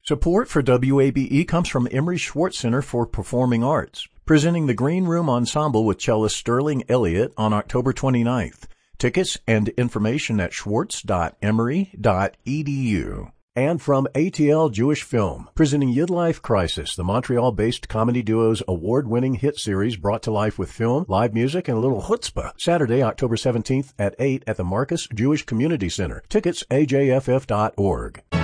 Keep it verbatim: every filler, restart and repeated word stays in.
Support for W A B E comes from Emery Schwartz Center for Performing Arts, presenting the Green Room Ensemble with cellist Sterling Elliott on October twenty-ninth. Tickets and information at schwartz dot emory dot e d u. And from A T L Jewish Film, presenting Yidlife Crisis, the Montreal-based comedy duo's award-winning hit series brought to life with film, live music, and a little chutzpah. Saturday, October seventeenth at eight at the Marcus Jewish Community Center. Tickets, a j f f dot org.